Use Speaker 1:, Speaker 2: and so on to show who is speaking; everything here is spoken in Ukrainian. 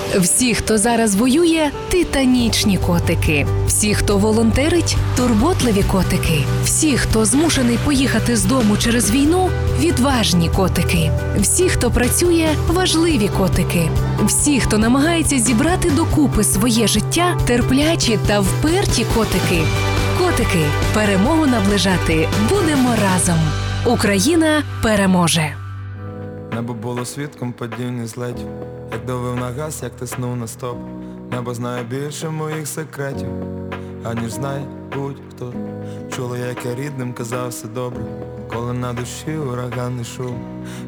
Speaker 1: Всі, хто зараз воює, титанічні котики. Всі, хто волонтерить, турботливі котики. Всі, хто змушений поїхати з дому через війну, відважні котики. Всі, хто працює, важливі котики. Всі, хто намагається зібрати докупи своє життя, терплячі та вперті котики. Котики, перемогу наближати будемо разом. Україна переможе.
Speaker 2: Небо було свідком падіння злетів, як давив на газ, як тиснув на стоп. Небо знає більше моїх секретів, аніж знає будь-хто. Чула, як я рідним казав все добре, коли на душі ураганний шум.